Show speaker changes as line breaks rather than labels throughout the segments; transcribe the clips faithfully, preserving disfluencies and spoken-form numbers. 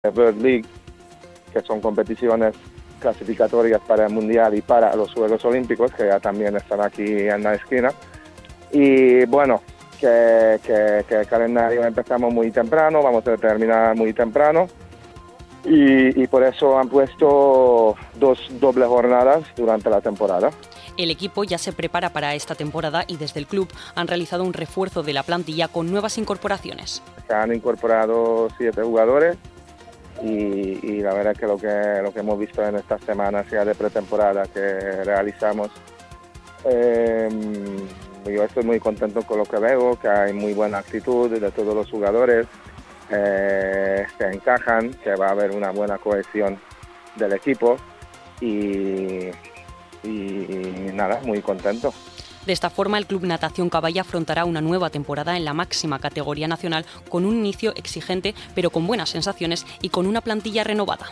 World League, que son competiciones clasificatorias para el Mundial y para los Juegos Olímpicos, que ya también están aquí en la esquina. Y bueno, que, que, que el calendario empezamos muy temprano, vamos a terminar muy temprano. Y, y por eso han puesto dos dobles jornadas durante la temporada.
El equipo ya se prepara para esta temporada y desde el club han realizado un refuerzo de la plantilla con nuevas incorporaciones.
Se han incorporado siete jugadores y, y la verdad que lo que lo que hemos visto en estas semanas ya de pretemporada que realizamos, eh, yo estoy muy contento con lo que veo, que hay muy buena actitud de todos los jugadores. Eh, que encajan, que va a haber una buena cohesión del equipo y, y, y nada, muy contento.
De esta forma, el Club Natación Caballa afrontará una nueva temporada en la máxima categoría nacional con un inicio exigente, pero con buenas sensaciones y con una plantilla renovada.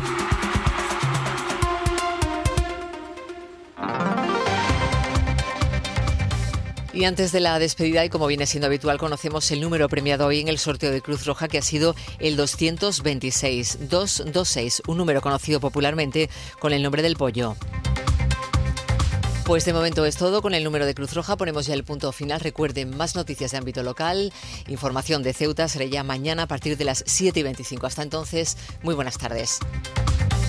Y antes de la despedida, y como viene siendo habitual, conocemos el número premiado hoy en el sorteo de Cruz Roja, que ha sido el doscientos veintiséis, doscientos veintiséis, un número conocido popularmente con el nombre del pollo. Pues de momento es todo. Con el número de Cruz Roja ponemos ya el punto final. Recuerden, más noticias de ámbito local, información de Ceuta será ya mañana a partir de las siete y veinticinco. Hasta entonces, muy buenas tardes.